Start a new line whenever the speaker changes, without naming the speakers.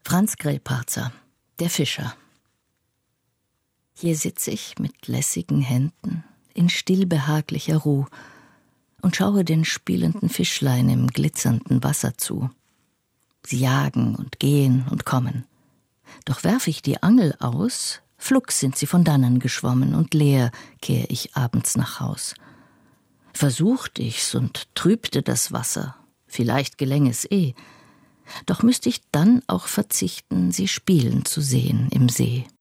Franz Grillparzer, der Fischer. Hier sitz ich mit lässigen Händen in stillbehaglicher Ruh und schaue den spielenden Fischlein im glitzernden Wasser zu. Sie jagen und gehen und kommen. Doch werf ich die Angel aus, flugs sind sie von dannen geschwommen und leer kehr ich abends nach Haus. Versucht ich's und trübte das Wasser, vielleicht geläng es doch müsst ich dann auch verzichten, sie spielen zu sehen im See.